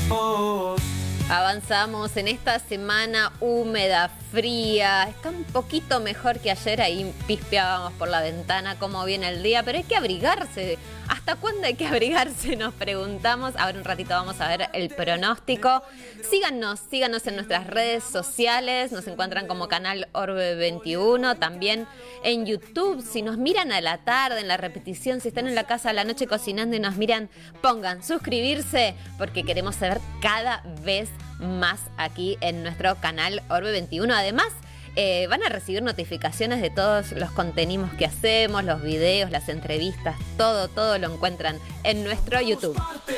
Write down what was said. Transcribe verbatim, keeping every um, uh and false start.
Avanzamos en esta semana húmeda, fría, está un poquito mejor que ayer, ahí pispeábamos por la ventana cómo viene el día, pero hay que abrigarse. ¿Hasta cuándo hay que abrigarse? Nos preguntamos. Ahora un ratito vamos a ver el pronóstico. Síganos, síganos en nuestras redes sociales, nos encuentran como Canal Orbe veintiuno, también en YouTube. Si nos miran a la tarde, en la repetición, si están en la casa a la noche cocinando y nos miran, pongan suscribirse, porque queremos saber cada vez más aquí en nuestro Canal Orbe veintiuno. Además, eh, van a recibir notificaciones de todos los contenidos que hacemos, los videos, las entrevistas, todo, todo lo encuentran en nuestro YouTube.